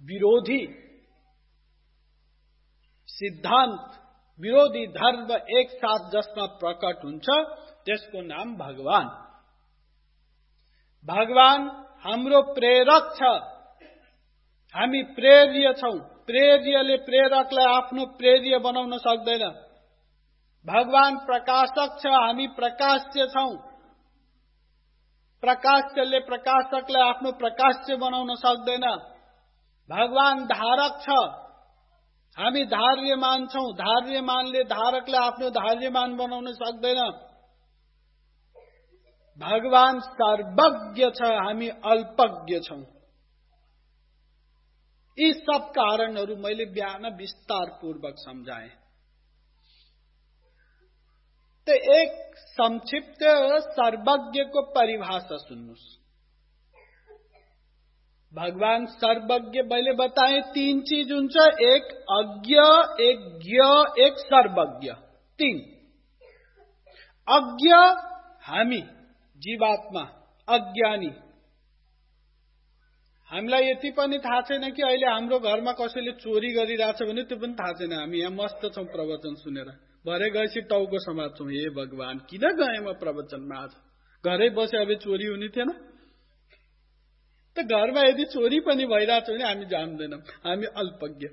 विरोधी सिद्धान्त, विरोधी धर्म एक साथ जसमा प्रकट हुन्छ त्यसको नाम भगवान। भगवान हाम्रो प्रेरक छ, हामी प्रेर्य छौं। प्रेर्यले प्रेरकलाई आफ्नो प्रेर्य बनाउन सक्दैन। भगवान प्रकाशक छ, हामी प्रकाश्य छौं। प्रकाश्यले प्रकाशकलाई आफ्नो प्रकाश्य बनाउन सक्दैन। भगवान धारक छ, हामी धार्यमान छौं। धार्यमानले धारकलाई आफ्नो धार्यमान बनाउन सक्दैन। भगवान सर्वज्ञ छ, हामी अल्पज्ञ छौं। यी सब कारणहरू मैले बिहान विस्तार पूर्वक समझाए। तो एक संक्षिप्त सर्वज्ञ को परिभाषा सुन्नुस्। भगवान सर्वज्ञ मैले बताए 3 चीज हुन्छ, एक अज्ञ, एक ज्ञ, एक सर्वज्ञ। 3 अज्ञ हामी जीवात्मा अज्ञानी। हामीलाई यति पनि थाहा छैन कि अहिले हाम्रो घरमा कसैले चोरी गरिरहेछ भने त्यो पनि थाहा छैन। हामी यहाँ मस्त छौं प्रवचन सुनेर, भरे गएपछि टाउको समात्छौं, हे भगवान किन गए म प्रवचनमा आज, घरै बसे अब चोरी हुने थिएन। त घरमा यदि चोरी पनि भइरहेछ भने हामी जान्दैनौं, हामी अल्पज्ञ।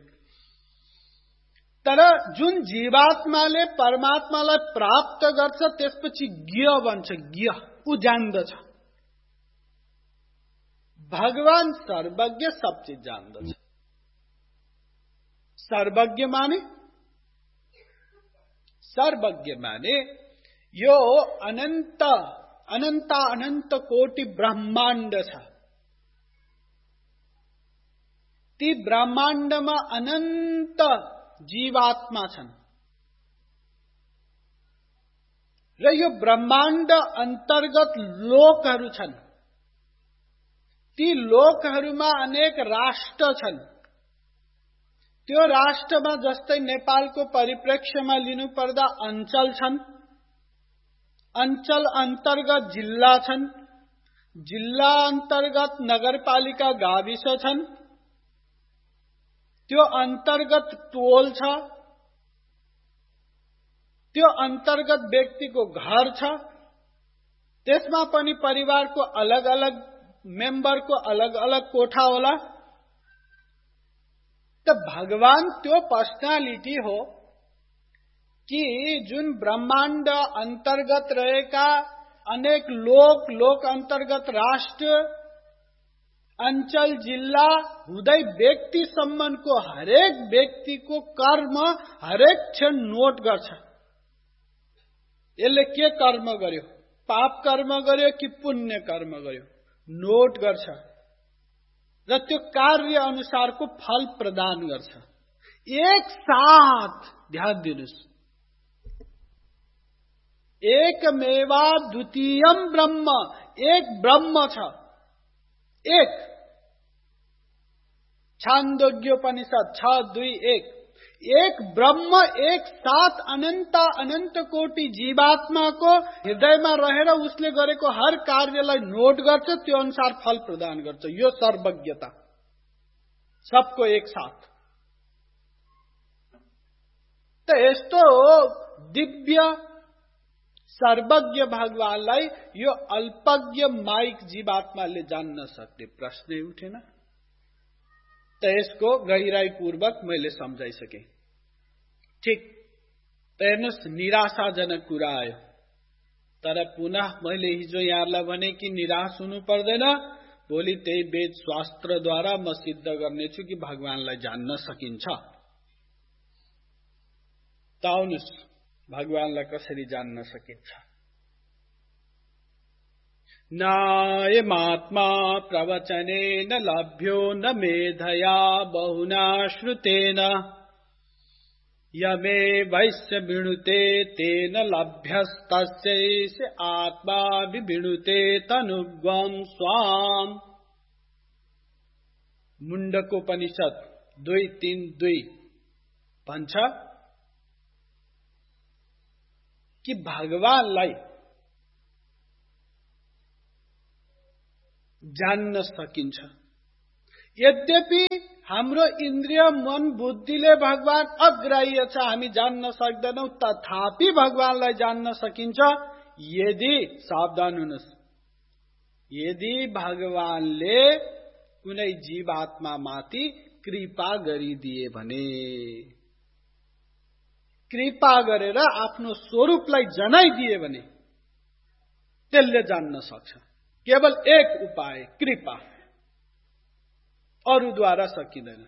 तर जुन जीवात्माले परमात्मालाई प्राप्त गर्छ त्यसपछि ज्ञ बन्छ, ज्ञ, ऊ जान्दछ। भगवान सर्वज्ञ, सब चीज जान्दछ। सर्वज्ञ माने, सर्वज्ञ माने यो अनन्त अनन्त अनन्त कोटि ब्रह्माण्ड छ। ती ब्रह्माण्डमा अनन्त जीवात्मा छन् र यो ब्रह्माण्ड अन्तर्गत लोकहरू छन्। ती लोकहरूमा अनेक राष्ट्र छन्। त्यो राष्ट्रमा जस्तै नेपालको परिप्रेक्ष्यमा लिनु पर्दा अञ्चल छन्, अञ्चल अन्तर्गत जिल्ला छन्, जिल्ला अन्तर्गत नगरपालिका गाविस छन्, त्यो अन्तर्गत टोल छ, त्यो अन्तर्गत व्यक्तिको घर छ, त्यसमा पनि परिवारको अलग अलग मेम्बरको अलग अलग कोठा होला। त भगवान त्यो पर्सनालिटी हो कि जुन ब्रह्माण्ड अन्तर्गत रहेका अनेक लोक, लोक अन्तर्गत राष्ट्र, अञ्चल, जिल्ला हुँदै व्यक्तिसम्मको हरेक व्यक्तिको कर्म हरेक क्षण नोट गर्छ। यसले के कर्म गर्यो, पाप कर्म गर्यो कि पुण्य कर्म गर्यो, नोट गर्छ र त्यो कार्य अनुसारको फल प्रदान गर्छ। एक साथ ध्यान दिनुस्, एकमेवा द्वितीयम ब्रह्म, एक ब्रह्म छ, एक। छान्दोग्योपनिषद 6:2-1, एक ब्रह्म एक साथ अनन्त अनन्त कोटि जीवात्माको हृदयमा रहेर उसले गरेको हर कार्यलाई नोट गर्छ, त्यो अनुसार फल प्रदान गर्छ। यो सर्वज्ञता, सबको एक साथ। त यस्तो दिव्य सर्वज्ञ भगवानलाई यो अल्पज्ञ माइक जीवात्माले जान्न सक्ने प्रश्नै उठेन। त यसको गहिराई पूर्वक मैले सम्झाइसके। ठीक, त हेर्नुस्, निराशाजनक कुरा आयो। तर पुनः मैले हिजो यहाँलाई भने कि निराश हुनु पर्दैन। भोलि त्यही वेद शास्त्रद्वारा म सिद्ध गर्नेछु कि भगवानलाई जान्न सकिन्छ। त आउनुस्, भगवानलाई कसरी जान्न सकिन्छ। नायमात्मा प्रवचनेन लभ्यो न मेधया बहुना श्रुतेन यमे वैश्य विणुते तेन लभ्यस्तस्यैष आत्मा विविणुते तनुग्वं स्वाम। मुण्डकोपनिषद 2:3-2 भन्छ कि भगवानलाई जान्न सकिन्छ। यद्यपि हाम्रो इन्द्रिय मन बुद्धिले भगवान अग्राह्य छ, हामी जान्न सक्दैनौं। तथापि भगवानलाई जान्न सकिन्छ यदि, सावधान हुनुहोस्, यदि भगवानले कुनै जीवात्मा माथि कृपा गरिदिए भने, कृपा गरेर आफ्नो स्वरूपलाई जनाइदिए भने त्यसले जान्न सक्छ। केवल एक उपाय, कृपा, अरूद्वारा सकिँदैन।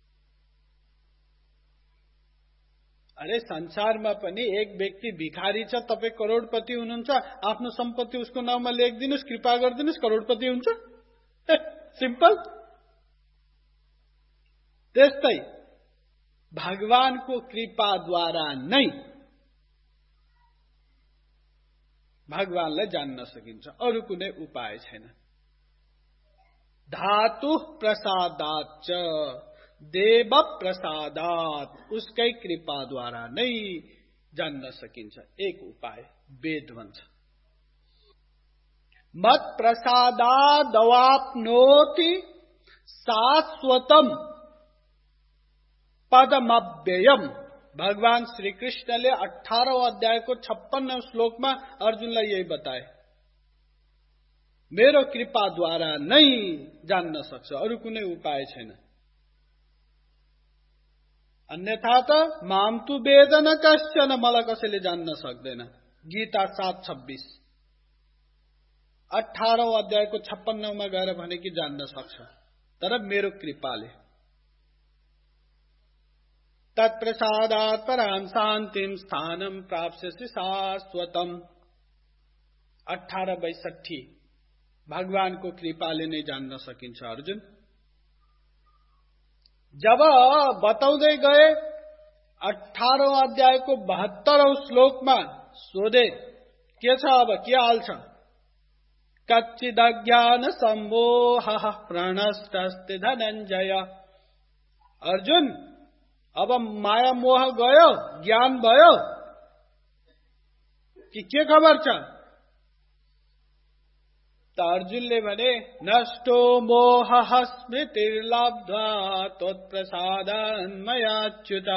अरे संसारमा पनि एक व्यक्ति भिखारी छ, तपाई करोडपति हुनुहुन्छ, आफ्नो सम्पत्ति उसको नाममा लेखिदिनुस्, कृपा गरिदिनुस्, करोडपति हुन्छ। सिम्पल। त्यस्तै भगवानको कृपाद्वारा नै भगवानलाई जान्न सकिन्छ, अरू कुनै उपाय छैन। धातु प्रसादाच्च देव प्रसादात, उसकै कृपाद्वारा नै जान्न सकिन्छ। एक उपाय वेद भन्छ, मत प्रसादादवाप्नोति शाश्वतम पदमव्ययम। भगवान श्री कृष्णले 18औं अध्यायको 56औं श्लोकमा अर्जुनलाई यही बताए, मेरो कृपाद्वारा नै जान्न सक्छ, अरू कुनै उपाय छैन। अन्यथा त माम तु वेदन कश्चन, मलाई कसैले जान्न सक्दैन। गीता 7:26। 18औं अध्यायको 56औंमा गएर भने कि जान्न सक्छ, तर मेरो कृपाले। तत्प्रसादात् परां शान्तिं स्थानं प्राप्स्यसि शाश्वतम्। 18:62। भगवानको कृपाले नै जान्न सकिन्छ अर्जुन। जब बताउँदै गए 18औं अध्यायको 72औं श्लोकमा सोधे के छ, अब के हाल छ? कच्चिदज्ञान सम्मोहः प्रणष्टस्ते धनञ्जय। अर्जुन, अब माया मोह गयो, ज्ञान भयो कि के खबर छ? त अर्जुनले भने नष्टो मोहः स्मृतिर्लब्ध्वा त्वत्प्रसादान् मयाच्युत।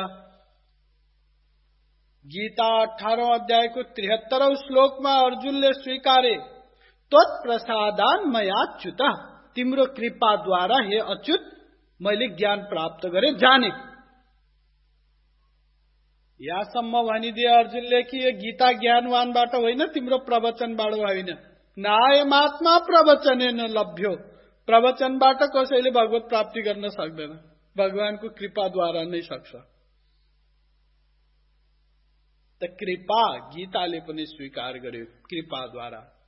गीता 18औं अध्यायको 73औं श्लोकमा अर्जुनले स्वीकारे, त्वत्प्रसादान् मयाच्युत, तिम्रो कृपाद्वारा हे अच्युत मैले ज्ञान प्राप्त गरे, जाने। यहाँसम्म भनिदिए अर्जुनले कि यो गीता ज्ञानवानबाट होइन, तिम्रो प्रवचनबाट होइन। नायमात्मा प्रवचनेन लभ्यो, प्रवचनबाट कसैले भगवत प्राप्ति गर्न सक्दैन, भगवानको कृपाद्वारा नै सक्छ। त कृपा गीताले पनि स्वीकार गर्यो, कृपाद्वारा।